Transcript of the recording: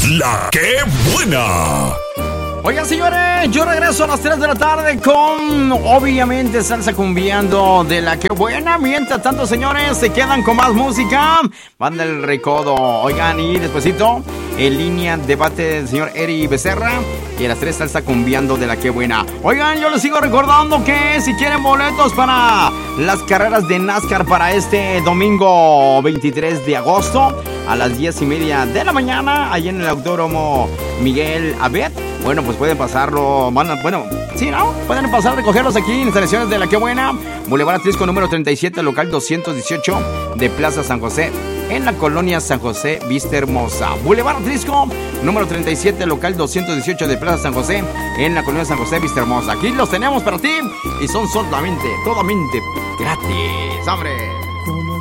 La que buena. Oigan, señores, yo regreso a las 3 de la tarde con, obviamente, salsa cumbiando de La que buena. Mientras tanto, señores, se quedan con más música. Banda El Recodo. Oigan, y despuesito, en línea, debate del señor Eri Becerra. Y a las 3, salsa cumbiando de La que buena. Oigan, yo les sigo recordando que si quieren boletos para las carreras de NASCAR para este domingo 23 de agosto a las 10:30 de la mañana, allí en el Autódromo Miguel Abet. Bueno, pues pueden pasarlo, sí, ¿no? Pueden pasar a recogerlos aquí en instalaciones de La que buena, Boulevard Atlisco número 37, local 218 de Plaza San José, en la colonia San José, Vista Hermosa. Boulevard Atlisco número 37, local 218 de Plaza San José, en la colonia San José, Vista Hermosa. Aquí los tenemos para ti y son totalmente gratis, hombre.